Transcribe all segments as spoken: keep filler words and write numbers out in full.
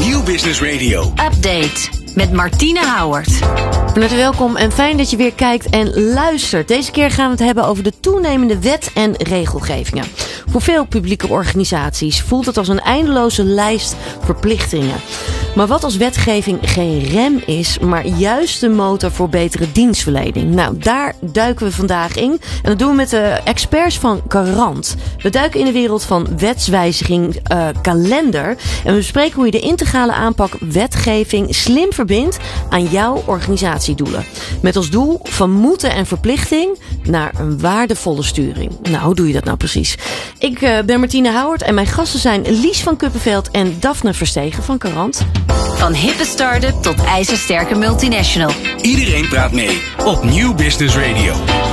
Nieuw Business Radio. Update met Martine Houwert. Van harte welkom en fijn dat je weer kijkt en luistert. Deze keer gaan we het hebben over de toenemende wet en regelgevingen. Voor veel publieke organisaties voelt het als een eindeloze lijst verplichtingen. Maar wat als wetgeving geen rem is, maar juist de motor voor betere dienstverlening? Nou, daar duiken we vandaag in. En dat doen we met de experts van Garant. We duiken in de wereld van wetswijziging uh, kalender. En we bespreken hoe je de integrale aanpak wetgeving slim verbindt aan jouw organisatiedoelen. Met als doel van moeten en verplichting naar een waardevolle sturing. Nou, hoe doe je dat nou precies? Ik uh, ben Martine Houwert en mijn gasten zijn Lies van Kuppenveld en Daphne Verstegen van Garant. Van hippe start-up tot ijzersterke multinational. Iedereen praat mee op Nieuw Business Radio.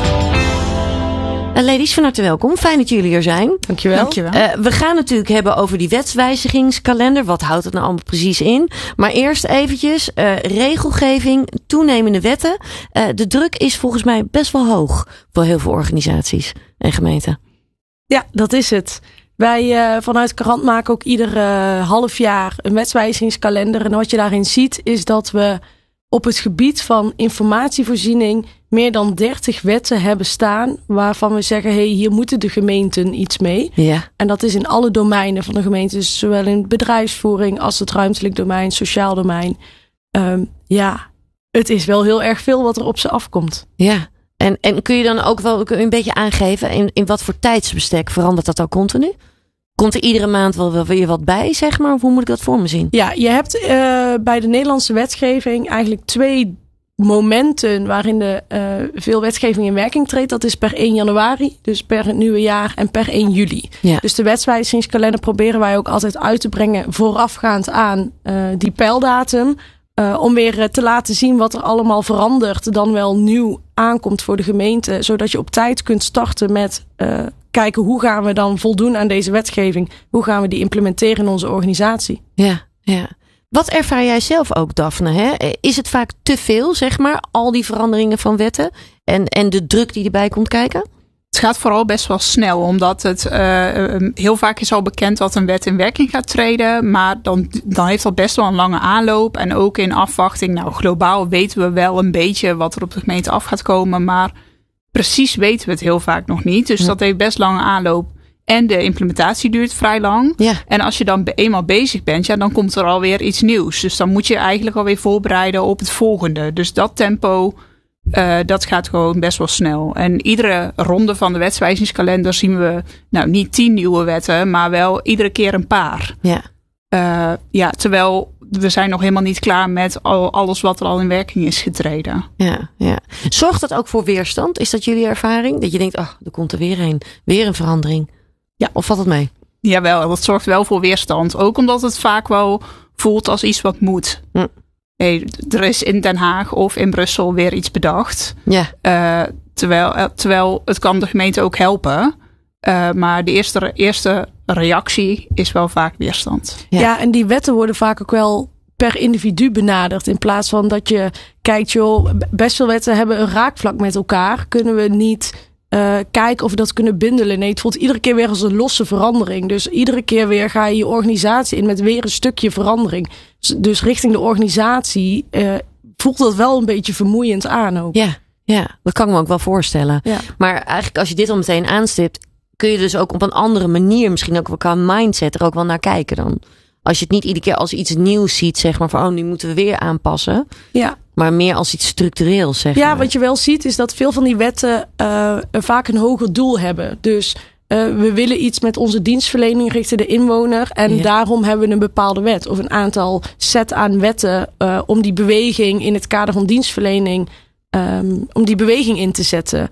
Uh, ladies, van harte welkom. Fijn dat jullie er zijn. Dankjewel. Dankjewel. Uh, we gaan natuurlijk hebben over die wetswijzigingskalender. Wat houdt het nou allemaal precies in? Maar eerst eventjes, uh, regelgeving, toenemende wetten. Uh, de druk is volgens mij best wel hoog voor heel veel organisaties en gemeenten. Ja, dat is het. Wij uh, vanuit Garant maken ook ieder uh, half jaar een wetswijzigingskalender. En wat je daarin ziet is dat we op het gebied van informatievoorziening meer dan dertig wetten hebben staan waarvan we zeggen, hey, hier moeten de gemeenten iets mee. Ja. En dat is in alle domeinen van de gemeente. Dus zowel in bedrijfsvoering als het ruimtelijk domein, sociaal domein. Um, ja, het is wel heel erg veel wat er op ze afkomt. Ja. En, en kun je dan ook wel een beetje aangeven in, in wat voor tijdsbestek verandert dat al continu? Komt er iedere maand wel, wel weer wat bij, zeg maar? Of hoe moet ik dat voor me zien? Ja, je hebt uh, bij de Nederlandse wetgeving eigenlijk twee momenten waarin de uh, veel wetgeving in werking treedt. Dat is per één januari, dus per het nieuwe jaar, en per één juli. Ja. Dus de wetswijzigingskalender proberen wij ook altijd uit te brengen voorafgaand aan uh, die pijldatum. Uh, om weer uh, te laten zien wat er allemaal verandert, dan wel nieuw aankomt voor de gemeente. Zodat je op tijd kunt starten met uh, kijken hoe gaan we dan voldoen aan deze wetgeving. Hoe gaan we die implementeren in onze organisatie? Ja, ja. Wat ervaar jij zelf ook, Daphne? Hè? Is het vaak te veel, zeg maar, al die veranderingen van wetten en, en de druk die erbij komt kijken? Het gaat vooral best wel snel, omdat het uh, heel vaak is al bekend dat een wet in werking gaat treden. Maar dan, dan heeft dat best wel een lange aanloop. En ook in afwachting, nou globaal weten we wel een beetje wat er op de gemeente af gaat komen. Maar precies weten we het heel vaak nog niet. Dus ja. dat heeft best lange aanloop. En de implementatie duurt vrij lang. Ja. En als je dan eenmaal bezig bent, ja, dan komt er alweer iets nieuws. Dus dan moet je eigenlijk alweer voorbereiden op het volgende. Dus dat tempo, Uh, dat gaat gewoon best wel snel. En iedere ronde van de wetswijzigingskalender zien we nou niet tien nieuwe wetten, maar wel iedere keer een paar. Ja. Uh, ja, terwijl we zijn nog helemaal niet klaar met al, alles wat er al in werking is getreden. Ja, ja. Zorgt dat ook voor weerstand? Is dat jullie ervaring? Dat je denkt, ach, er komt er weer een, weer een verandering. Ja. Of valt het mee? Jawel, dat zorgt wel voor weerstand. Ook omdat het vaak wel voelt als iets wat moet. Hm. Hey, er is in Den Haag of in Brussel weer iets bedacht. Ja. Uh, terwijl, terwijl het kan de gemeente ook helpen. Uh, maar de eerste, eerste reactie is wel vaak weerstand. Ja. ja, en die wetten worden vaak ook wel per individu benaderd. In plaats van dat je kijkt, joh, best veel wetten hebben een raakvlak met elkaar. Kunnen we niet uh, kijken of we dat kunnen bundelen? Nee, het voelt iedere keer weer als een losse verandering. Dus iedere keer weer ga je je organisatie in met weer een stukje verandering. Dus richting de organisatie uh, voelt dat wel een beetje vermoeiend aan ook. Ja, ja, dat kan ik me ook wel voorstellen. Ja. Maar eigenlijk als je dit al meteen aanstipt, kun je dus ook op een andere manier, misschien ook qua mindset, er ook wel naar kijken dan. Als je het niet iedere keer als iets nieuws ziet, zeg maar van, oh, nu moeten we weer aanpassen. Ja. Maar meer als iets structureels, zeg ja, maar. wat je wel ziet is dat veel van die wetten uh, vaak een hoger doel hebben. Dus Uh, we willen iets met onze dienstverlening richting de inwoner. En ja. daarom hebben we een bepaalde wet. Of een aantal set aan wetten. Uh, om die beweging in het kader van dienstverlening. Um, om die beweging in te zetten.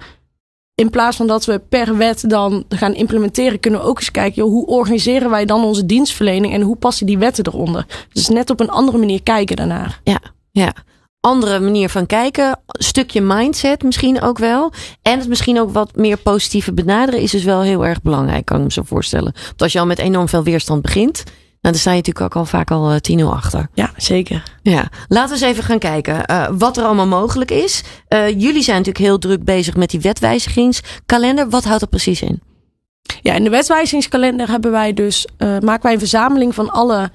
In plaats van dat we per wet dan gaan implementeren. Kunnen we ook eens kijken. Joh, hoe organiseren wij dan onze dienstverlening. En hoe passen die wetten eronder. Dus net op een andere manier kijken daarnaar. Ja, ja. Andere manier van kijken. Een stukje mindset misschien ook wel. En het misschien ook wat meer positieve benaderen is dus wel heel erg belangrijk, kan ik me zo voorstellen. Want als je al met enorm veel weerstand begint, nou, dan sta je natuurlijk ook al vaak al tien nul achter. Ja, zeker. Ja, laten we eens even gaan kijken uh, wat er allemaal mogelijk is. Uh, jullie zijn natuurlijk heel druk bezig met die wetwijzigingskalender. Wat houdt dat precies in? Ja, in de wetwijzigingskalender hebben wij dus, uh, maken wij een verzameling van alle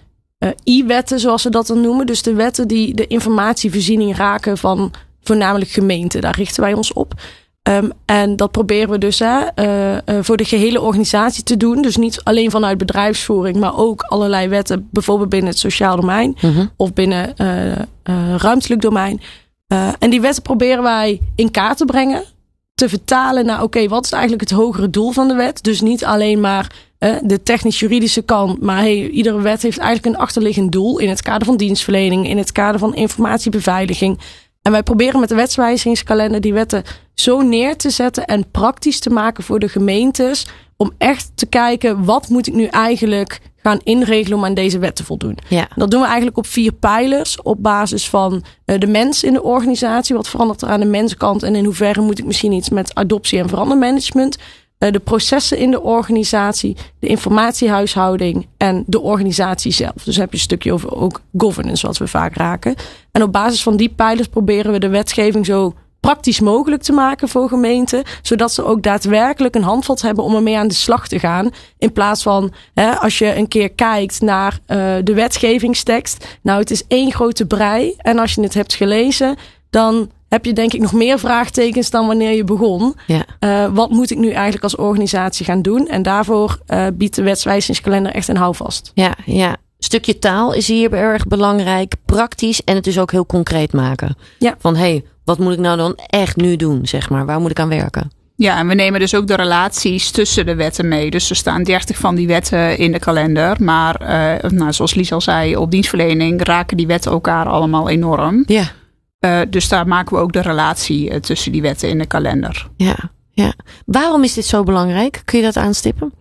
uh, e-wetten, zoals ze dat dan noemen. Dus de wetten die de informatievoorziening raken van voornamelijk gemeenten. Daar richten wij ons op. Um, en dat proberen we dus hè, uh, uh, voor de gehele organisatie te doen. Dus niet alleen vanuit bedrijfsvoering, maar ook allerlei wetten, bijvoorbeeld binnen het sociaal domein mm-hmm. of binnen uh, uh, ruimtelijk domein. Uh, en die wetten proberen wij in kaart te brengen, te vertalen naar oké, okay, wat is eigenlijk het hogere doel van de wet? Dus niet alleen maar uh, de technisch-juridische kant, maar hey, iedere wet heeft eigenlijk een achterliggend doel in het kader van dienstverlening, in het kader van informatiebeveiliging. En wij proberen met de wetswijzigingskalender die wetten zo neer te zetten en praktisch te maken voor de gemeentes. Om echt te kijken, wat moet ik nu eigenlijk gaan inregelen om aan deze wet te voldoen. Ja. Dat doen we eigenlijk op vier pijlers. Op basis van uh, de mens in de organisatie. Wat verandert er aan de menskant? En in hoeverre moet ik misschien iets met adoptie en verandermanagement. Uh, de processen in de organisatie. De informatiehuishouding. En de organisatie zelf. Dus heb je een stukje over ook governance, wat we vaak raken. En op basis van die pijlers proberen we de wetgeving zo praktisch mogelijk te maken voor gemeenten. Zodat ze ook daadwerkelijk een handvat hebben om ermee aan de slag te gaan. In plaats van, hè, als je een keer kijkt naar uh, de wetgevingstekst. Nou, het is één grote brei. En als je het hebt gelezen, dan heb je denk ik nog meer vraagtekens dan wanneer je begon. Ja. Uh, wat moet ik nu eigenlijk als organisatie gaan doen? En daarvoor uh, biedt de wetswijzigingskalender echt een houvast. Ja, ja. Stukje taal is hier erg belangrijk. Praktisch en het dus ook heel concreet maken. Ja. Van, hé, hey, wat moet ik nou dan echt nu doen, zeg maar? Waar moet ik aan werken? Ja, en we nemen dus ook de relaties tussen de wetten mee. Dus er staan dertig van die wetten in de kalender. Maar uh, nou, zoals Lies al zei, op dienstverlening raken die wetten elkaar allemaal enorm. Ja. Uh, dus daar maken we ook de relatie uh, tussen die wetten in de kalender. Ja, ja. Waarom is dit zo belangrijk? Kun je dat aanstippen?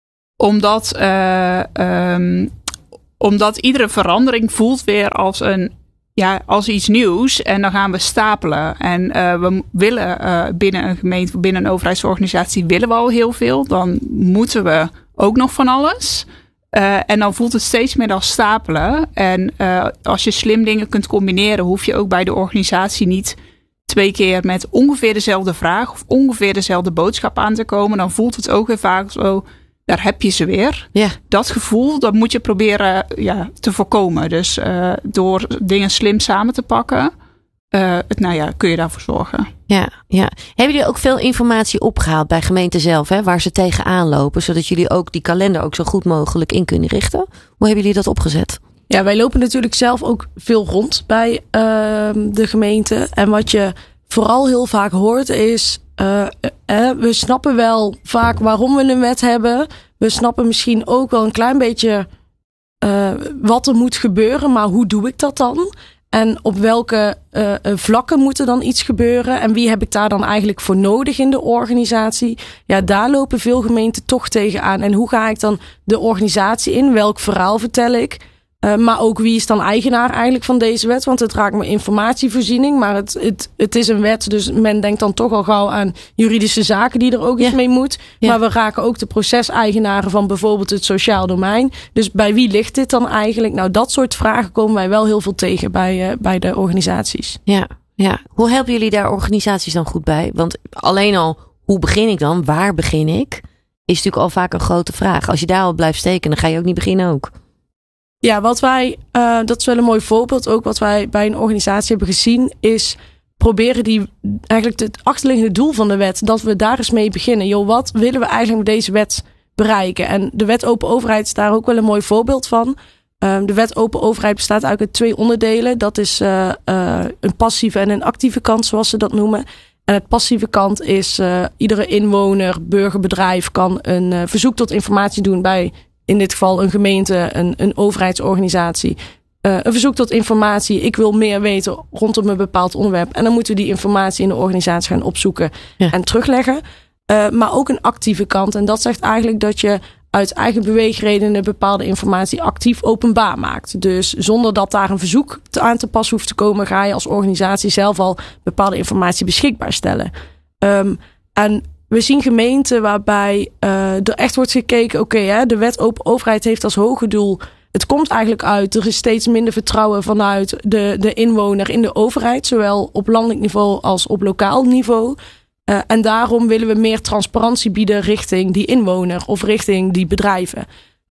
Omdat, uh, um, omdat iedere verandering voelt weer als een Ja, als iets nieuws en dan gaan we stapelen. En uh, we willen uh, binnen een gemeente, binnen een overheidsorganisatie willen we al heel veel. Dan moeten we ook nog van alles. Uh, en dan voelt het steeds meer als stapelen. En uh, als je slim dingen kunt combineren, hoef je ook bij de organisatie niet twee keer met ongeveer dezelfde vraag of ongeveer dezelfde boodschap aan te komen. Dan voelt het ook weer vaak zo, daar heb je ze weer. Ja. Dat gevoel, dat moet je proberen ja, te voorkomen. Dus uh, door dingen slim samen te pakken, uh, het, nou ja, kun je daarvoor zorgen. Ja, ja. Hebben jullie ook veel informatie opgehaald bij gemeenten zelf, hè, waar ze tegenaan lopen, zodat jullie ook die kalender ook zo goed mogelijk in kunnen richten? Hoe hebben jullie dat opgezet? Ja, wij lopen natuurlijk zelf ook veel rond bij uh, de gemeente. En wat je vooral heel vaak hoort is, Uh, uh, we snappen wel vaak waarom we een wet hebben. We snappen misschien ook wel een klein beetje uh, wat er moet gebeuren. Maar hoe doe ik dat dan? En op welke uh, vlakken moet er dan iets gebeuren? En wie heb ik daar dan eigenlijk voor nodig in de organisatie? Ja, daar lopen veel gemeenten toch tegenaan. En hoe ga ik dan de organisatie in? Welk verhaal vertel ik? Uh, maar ook wie is dan eigenaar eigenlijk van deze wet? Want het raakt me informatievoorziening. Maar het, het, het is een wet, dus men denkt dan toch al gauw aan juridische zaken die er ook ja. iets mee moet. Ja. Maar we raken ook de proceseigenaren van bijvoorbeeld het sociaal domein. Dus bij wie ligt dit dan eigenlijk? Nou, dat soort vragen komen wij wel heel veel tegen bij, uh, bij de organisaties. Ja, ja. Hoe helpen jullie daar organisaties dan goed bij? Want alleen al, hoe begin ik dan? Waar begin ik? Is natuurlijk al vaak een grote vraag. Als je daar al blijft steken, dan ga je ook niet beginnen ook. Ja, wat wij, uh, dat is wel een mooi voorbeeld ook, wat wij bij een organisatie hebben gezien, is proberen die, eigenlijk het achterliggende doel van de wet, dat we daar eens mee beginnen. Joh, wat willen we eigenlijk met deze wet bereiken? En de wet open overheid is daar ook wel een mooi voorbeeld van. Um, de wet open overheid bestaat eigenlijk uit twee onderdelen. Dat is uh, uh, een passieve en een actieve kant, zoals ze dat noemen. En het passieve kant is uh, iedere inwoner, burger, bedrijf kan een uh, verzoek tot informatie doen bij, in dit geval een gemeente, een, een overheidsorganisatie. Uh, een verzoek tot informatie. Ik wil meer weten rondom een bepaald onderwerp. En dan moeten we die informatie in de organisatie gaan opzoeken ja. en terugleggen. Uh, maar ook een actieve kant. En dat zegt eigenlijk dat je uit eigen beweegredenen bepaalde informatie actief openbaar maakt. Dus zonder dat daar een verzoek aan te pas hoeft te komen, ga je als organisatie zelf al bepaalde informatie beschikbaar stellen. Um, en we zien gemeenten waarbij uh, er echt wordt gekeken, oké, okay, de wet open overheid heeft als hoge doel, het komt eigenlijk uit, er is steeds minder vertrouwen vanuit de, de inwoner in de overheid, zowel op landelijk niveau als op lokaal niveau. Uh, en daarom willen we meer transparantie bieden richting die inwoner of richting die bedrijven.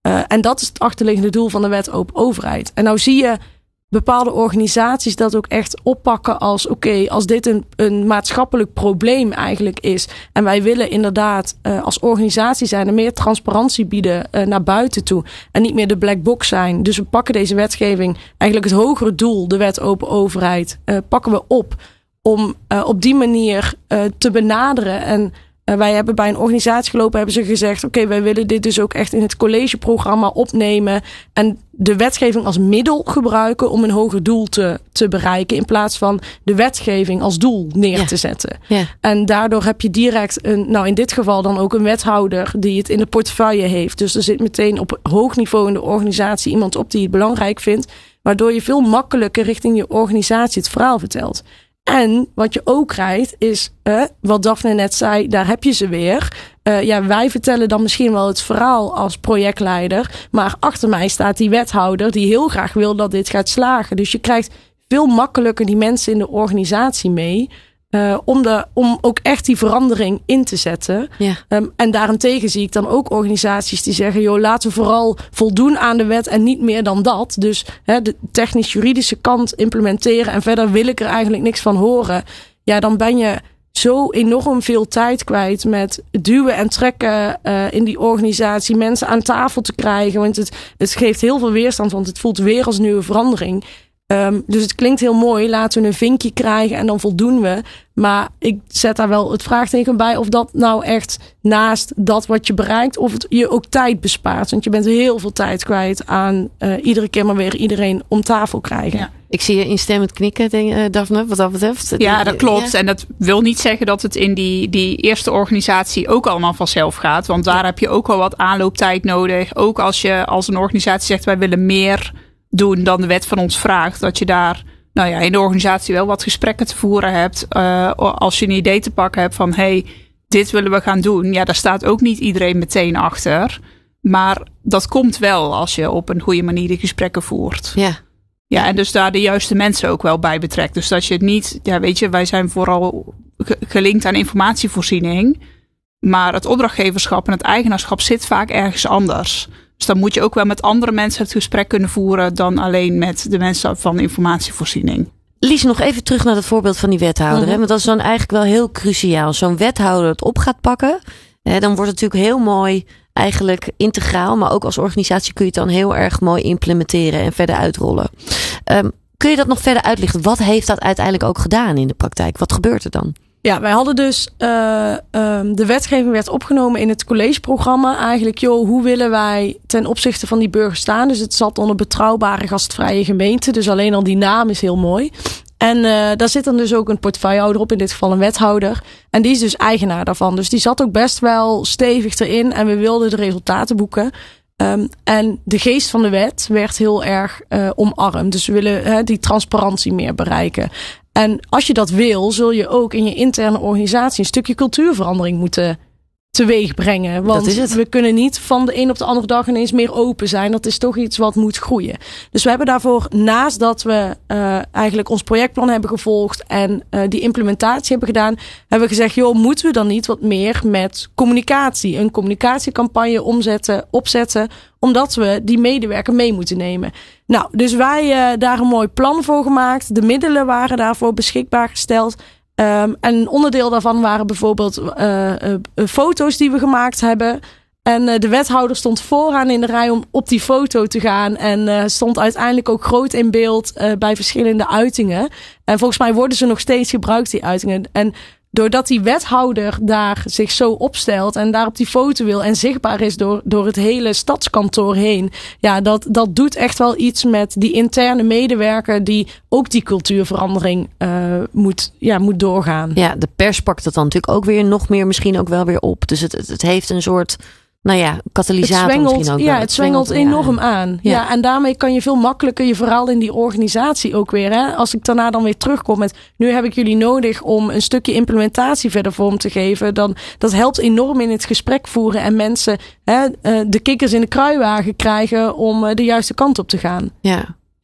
Uh, en dat is het achterliggende doel van de wet open overheid. En nou zie je bepaalde organisaties dat ook echt oppakken als oké, okay, als dit een, een maatschappelijk probleem eigenlijk is. En wij willen inderdaad uh, als organisatie zijn en meer transparantie bieden uh, naar buiten toe. En niet meer de black box zijn. Dus we pakken deze wetgeving, eigenlijk het hogere doel, de wet open overheid, uh, pakken we op om uh, op die manier uh, te benaderen. En uh, wij hebben bij een organisatie gelopen, hebben ze gezegd, oké, okay, wij willen dit dus ook echt in het collegeprogramma opnemen en de wetgeving als middel gebruiken om een hoger doel te, te bereiken, in plaats van de wetgeving als doel neer ja. te zetten. Ja. En daardoor heb je direct een, nou in dit geval dan ook een wethouder die het in de portefeuille heeft. Dus er zit meteen op hoog niveau in de organisatie iemand op die het belangrijk vindt, waardoor je veel makkelijker richting je organisatie het verhaal vertelt. En wat je ook krijgt is, uh, wat Daphne net zei, daar heb je ze weer. Uh, ja, wij vertellen dan misschien wel het verhaal als projectleider, maar achter mij staat die wethouder die heel graag wil dat dit gaat slagen. Dus je krijgt veel makkelijker die mensen in de organisatie mee, uh, om, de, om ook echt die verandering in te zetten. Ja. Um, en daarentegen zie ik dan ook organisaties die zeggen, joh, laten we vooral voldoen aan de wet en niet meer dan dat. Dus hè, de technisch-juridische kant implementeren en verder wil ik er eigenlijk niks van horen. Ja, dan ben je zo enorm veel tijd kwijt met duwen en trekken uh, in die organisatie, mensen aan tafel te krijgen. Want het, het geeft heel veel weerstand, want het voelt weer als nieuwe verandering. Um, dus het klinkt heel mooi, laten we een vinkje krijgen en dan voldoen we. Maar ik zet daar wel het vraagteken bij of dat nou echt naast dat wat je bereikt, of het je ook tijd bespaart. Want je bent heel veel tijd kwijt aan uh, iedere keer maar weer iedereen om tafel krijgen. Ja. Ik zie je instemmend knikken, denk, uh, Daphne, wat dat betreft. Ja, dat klopt. Ja. En dat wil niet zeggen dat het in die, die eerste organisatie ook allemaal vanzelf gaat. Want daar ja. heb je ook wel wat aanlooptijd nodig. Ook als je als een organisatie zegt, wij willen meer doen dan de wet van ons vraagt. Dat je daar nou ja, in de organisatie wel wat gesprekken te voeren hebt. Uh, als je een idee te pakken hebt van, hey, dit willen we gaan doen. Ja, daar staat ook niet iedereen meteen achter. Maar dat komt wel als je op een goede manier die gesprekken voert. Ja. Ja, en dus daar de juiste mensen ook wel bij betrekt. Dus dat je het niet, ja, weet je, wij zijn vooral gelinkt aan informatievoorziening. Maar het opdrachtgeverschap en het eigenaarschap zit vaak ergens anders. Dus dan moet je ook wel met andere mensen het gesprek kunnen voeren dan alleen met de mensen van informatievoorziening. Lies, nog even terug naar het voorbeeld van die wethouder. Mm-hmm. Hè? Want dat is dan eigenlijk wel heel cruciaal. Als zo'n wethouder het op gaat pakken, hè, dan wordt het natuurlijk heel mooi, eigenlijk integraal. Maar ook als organisatie kun je het dan heel erg mooi implementeren en verder uitrollen. Um, kun je dat nog verder uitlichten? Wat heeft dat uiteindelijk ook gedaan in de praktijk? Wat gebeurt er dan? Ja, wij hadden dus, uh, um, de wetgeving werd opgenomen in het collegeprogramma. Eigenlijk, joh, hoe willen wij ten opzichte van die burgers staan? Dus het zat onder betrouwbare gastvrije gemeente. Dus alleen al die naam is heel mooi. En uh, daar zit dan dus ook een portefeuillehouder op, in dit geval een wethouder. En die is dus eigenaar daarvan. Dus die zat ook best wel stevig erin en we wilden de resultaten boeken. Um, en de geest van de wet werd heel erg uh, omarmd. Dus we willen uh, die transparantie meer bereiken. En als je dat wil, zul je ook in je interne organisatie een stukje cultuurverandering moeten teweeg brengen. Want we kunnen niet van de een op de andere dag ineens meer open zijn. Dat is toch iets wat moet groeien. Dus we hebben daarvoor, naast dat we uh, eigenlijk ons projectplan hebben gevolgd en uh, die implementatie hebben gedaan, hebben we gezegd, joh, moeten we dan niet wat meer met communicatie, een communicatiecampagne omzetten, opzetten, omdat we die medewerker mee moeten nemen. Nou, dus wij uh, daar een mooi plan voor gemaakt. De middelen waren daarvoor beschikbaar gesteld. Um, en een onderdeel daarvan waren bijvoorbeeld uh, uh, foto's die we gemaakt hebben. En uh, de wethouder stond vooraan in de rij om op die foto te gaan. En uh, stond uiteindelijk ook groot in beeld uh, bij verschillende uitingen. En volgens mij worden ze nog steeds gebruikt, die uitingen. En doordat die wethouder daar zich zo opstelt en daar op die foto wil en zichtbaar is door, door het hele stadskantoor heen. Ja, dat, dat doet echt wel iets met die interne medewerker die ook die cultuurverandering uh, moet, ja, moet doorgaan. Ja, de pers pakt dat dan natuurlijk ook weer nog meer misschien ook wel weer op. Dus het, het, het heeft een soort, nou ja, katalysator het zwengelt, misschien ook ja, wel. Het zwengelt, het zwengelt enorm aan. aan. Ja. ja, en daarmee kan je veel makkelijker je verhaal in die organisatie ook weer. Hè? Als ik daarna dan weer terugkom met, nu heb ik jullie nodig om een stukje implementatie verder vorm te geven. Dan, dat helpt enorm in het gesprek voeren en mensen hè, de kikkers in de kruiwagen krijgen om de juiste kant op te gaan. Ja.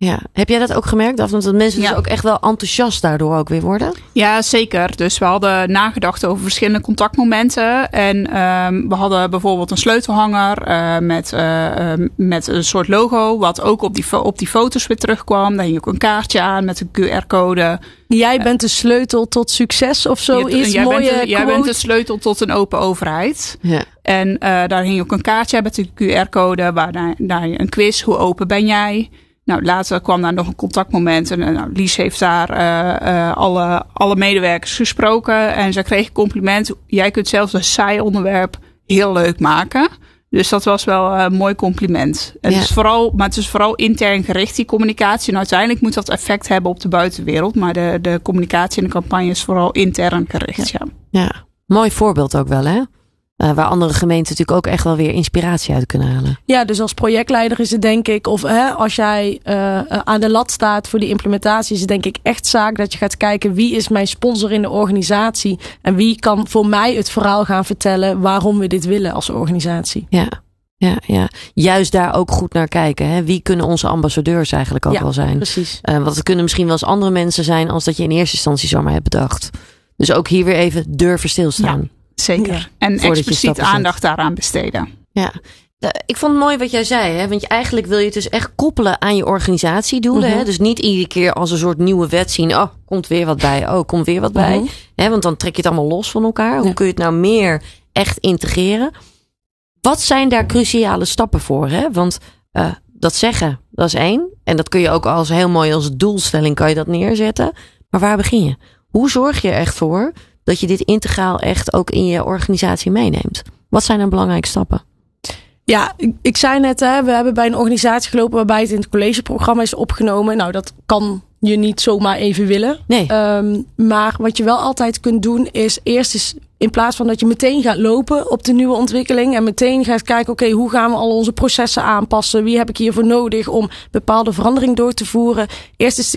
Ja, heb jij dat ook gemerkt? Dat mensen ja. dus ook echt wel enthousiast daardoor ook weer worden? Ja, zeker. Dus we hadden nagedacht over verschillende contactmomenten. En um, we hadden bijvoorbeeld een sleutelhanger uh, met, uh, uh, met een soort logo. Wat ook op die, fo- op die foto's weer terugkwam. Daar hing ook een kaartje aan met een Q R-code. Jij bent de sleutel tot succes of zoiets. Jij, mooie bent de, jij quote. bent de sleutel tot een open overheid. Ja. En uh, daar hing ook een kaartje met een Q R-code. Waar daar, daar een quiz. Hoe open ben jij? Nou, later kwam daar nog een contactmoment. En nou, Lies heeft daar uh, uh, alle, alle medewerkers gesproken. En zij kreeg een compliment. Jij kunt zelfs een saai onderwerp heel leuk maken. Dus dat was wel een mooi compliment. Het Ja. is vooral, maar het is vooral intern gericht, die communicatie. En uiteindelijk moet dat effect hebben op de buitenwereld. Maar de, de communicatie en de campagne is vooral intern gericht. Ja, ja. ja. Mooi voorbeeld ook wel, hè? Uh, waar andere gemeenten natuurlijk ook echt wel weer inspiratie uit kunnen halen. Ja, dus als projectleider is het denk ik, of hè, als jij uh, aan de lat staat voor die implementatie, is het denk ik echt zaak dat je gaat kijken wie is mijn sponsor in de organisatie en wie kan voor mij het verhaal gaan vertellen waarom we dit willen als organisatie. Ja, ja, ja. Juist daar ook goed naar kijken. Hè? Wie kunnen onze ambassadeurs eigenlijk ook ja, wel zijn? Precies. Uh, want het kunnen misschien wel eens andere mensen zijn als dat je in eerste instantie zomaar hebt bedacht. Dus ook hier weer even durven stilstaan. Ja. Zeker. Ja. En Voordat expliciet aandacht daaraan besteden. Ja. Ik vond het mooi wat jij zei. Hè? Want je, eigenlijk wil je het dus echt koppelen aan je organisatiedoelen. Mm-hmm. Hè? Dus niet iedere keer als een soort nieuwe wet zien. Oh, komt weer wat bij. Oh, komt weer wat bij. Mm-hmm. Hè? Want dan trek je het allemaal los van elkaar. Hoe ja. kun je het nou meer echt integreren? Wat zijn daar cruciale stappen voor? Hè? Want uh, dat zeggen, dat is één. En dat kun je ook als heel mooi als doelstelling kan je dat neerzetten. Maar waar begin je? Hoe zorg je er echt voor dat je dit integraal echt ook in je organisatie meeneemt? Wat zijn dan belangrijke stappen? Ja, ik, ik zei net, hè, we hebben bij een organisatie gelopen waarbij het in het collegeprogramma is opgenomen. Nou, dat kan je niet zomaar even willen. Nee. Um, maar wat je wel altijd kunt doen is eerst eens, in plaats van dat je meteen gaat lopen op de nieuwe ontwikkeling en meteen gaat kijken, oké, okay, hoe gaan we al onze processen aanpassen? Wie heb ik hiervoor nodig om bepaalde verandering door te voeren? Eerst eens